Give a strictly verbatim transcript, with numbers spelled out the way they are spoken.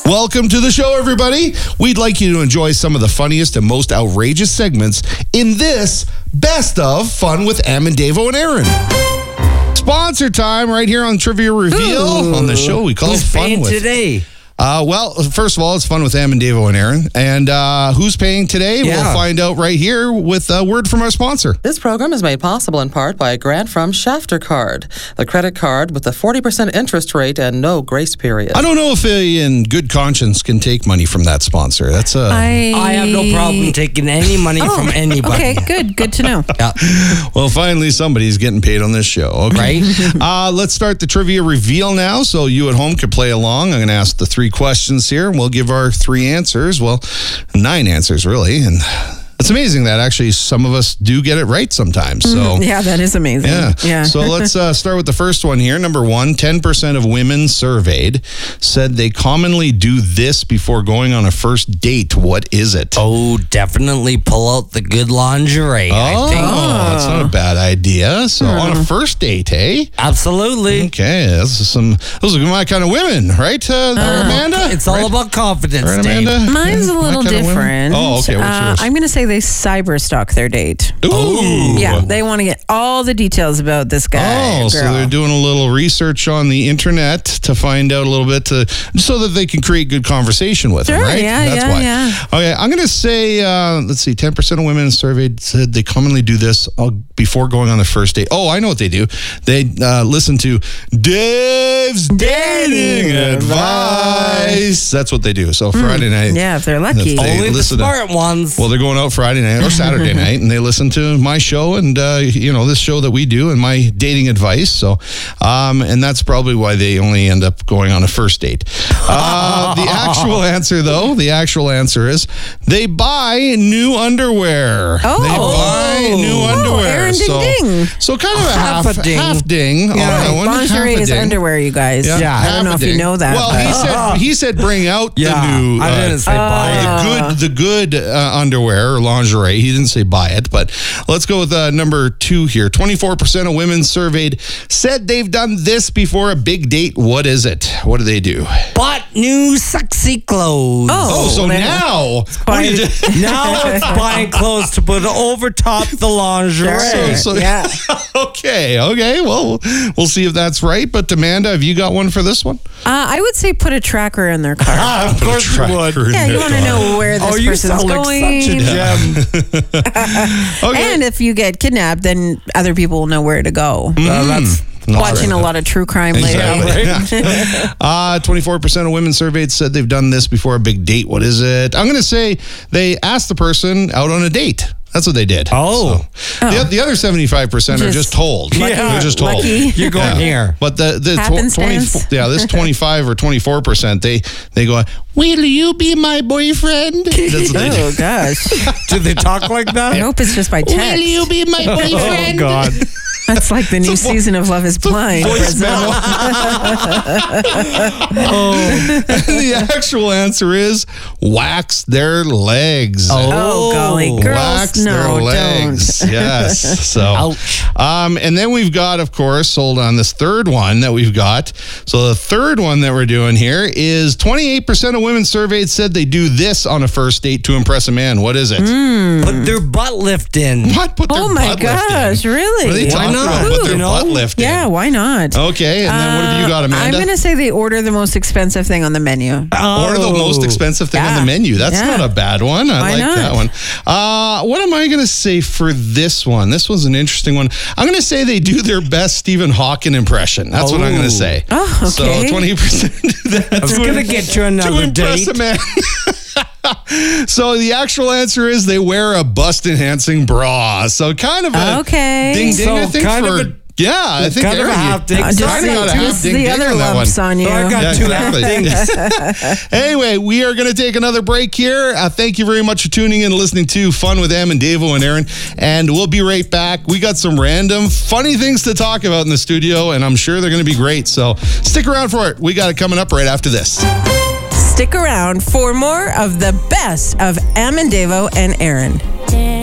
Welcome to the show, everybody. We'd like you to enjoy some of the funniest and most outrageous segments in this Best of Fun with Am and Davo and Aaron. Sponsor time right here on Trivia Reveal. Ooh. On the show we call Who's it Fun paying with. today? Uh, well, first of all, it's Fun with Am and Davo and Aaron. And uh, who's paying today? Yeah. We'll find out right here with a word from our sponsor. This program is made possible in part by a grant from Shafter Card, the credit card with a forty percent interest rate and no grace period. I don't know if they, in good conscience, can take money from that sponsor. That's a... I, I have no problem taking any money Oh, from anybody. Okay, good. Good to know. Yeah. Well, finally, somebody's getting paid on this show. Okay. Right? uh, let's start the Trivia Reveal now, so you at home can play along. I'm going to ask the three questions here, and we'll give our three answers. Well, nine answers, really. And it's amazing that actually some of us do get it right sometimes. So Yeah, that is amazing. Yeah. Yeah. So let's uh, start with the first one here. Number one, ten percent of women surveyed said they commonly do this before going on a first date. What is it? Oh, definitely pull out the good lingerie, I Oh, think. that's not a bad idea. So on a first date, hey? Absolutely. Okay, this is some. Those are my kind of women, right, uh, Amanda? It's all Right? about confidence, Right, Dave. Amanda? Mine's a My little kind of women? different. Oh, okay. What's Uh, yours? I'm going to say they cyber stalk their date. Ooh. Yeah, they want to get all the details about this guy. Oh, or so girl. they're doing a little research on the internet to find out a little bit to, so that they can create good conversation with them, Sure, right? yeah, That's yeah, why. yeah. Okay, I'm going to say, uh, let's see, ten percent of women surveyed said they commonly do this uh, before going on the first date. Oh, I know what they do. They uh, listen to Dave's Dating Advice. That's what they do. So Friday night. Yeah, if they're lucky. If they Only the listen to- smart ones. Well, they're going out Friday night or Saturday night, and they listen to my show and uh, you know this show that we do and my dating advice. So, um, and that's probably why they only end up going on a first date. Uh, the actual answer, though, the actual answer is they buy new underwear. Oh. They buy new Oh, underwear. Aaron ding so, ding. so kind of a half, Half a ding. half ding. on that one, half Lingerie a is ding. underwear, you guys. Yeah, I half don't know a if you ding. know that. Well, but- he said he said bring out yeah, the new. I uh, didn't say buy it. the good, the good uh, underwear or lingerie. He didn't say buy it, but let's go with uh, number two here. twenty-four percent of women surveyed said they've done this before a big date. What is it? What do they do? Bought new sexy clothes. Oh, so man. now, what do you do? Now it's buying clothes to put over top the lingerie. Sure. So- yeah. okay, okay. Well, we'll see if that's right. But Amanda, have you got one for this one? Uh, I would say put a tracker in their car. Ah, of Put a course you would. tracker in Yeah, you their want to car. know where this Oh, you person's sound like going. such a gem. Okay. And if you get kidnapped, then other people will know where to go. Uh, that's Watching a lot of true crime later. Exactly. uh, twenty-four percent of women surveyed said they've done this before a big date. What is it? I'm going to say they asked the person out on a date. That's what they did. Oh. So, The, the other seventy-five percent are Just just told. lucky- They're just told. lucky. You're going here. But the, the tw- twenty, Happenstance. yeah, this twenty-five or twenty-four percent, they, they go, will you be my boyfriend? That's what they do. Oh, gosh. Do they talk like that? I hope it's just by Will text. you be my Oh, boyfriend? God. That's like the new season of Love is Blind. Voice memo. The actual answer is wax their legs. Oh, golly. Girls, wax no, their legs. don't. Yes. So, Ouch. um, and then we've got, of course, hold on, this third one that we've got. So the third one that we're doing here is twenty-eight percent of women surveyed said they do this on a first date to impress a man. What is it? Put their butt lift in. What? Put their Oh, my butt lift in? gosh, really? What are they Why talking not? about? Put their You know? butt lift in. Yeah, why not? Okay, and then what have you got, Uh, Amanda? I'm going to say they order the most expensive thing on the menu. Order the most expensive thing on Yeah. the menu. That's Yeah. not a bad one. I Why like not? that one. Uh, what am I going to say for this one? This was an interesting one. I'm going to say they do their best Stephen Hawking impression. That's what I'm going to say. Oh, okay. So twenty percent do that. I was going to get you to another impress date. a man. So the actual answer is they wear a bust-enhancing bra. So kind of a Okay. ding ding. So I think kind for of a- yeah, I think kind of a Aaron, half ding. Uh, you just kinda the, got a half just ding the ding other on that one. lumps on you. So I got Yeah, two half exactly. things. Anyway, we are going to take another break here. Uh, thank you very much for tuning in and listening to Fun with Em and Davo and Aaron. And we'll be right back. We got some random funny things to talk about in the studio, and I'm sure they're going to be great. So stick around for it. We got it coming up right after this. Stick around for more of the best of Am and Davo and Aaron.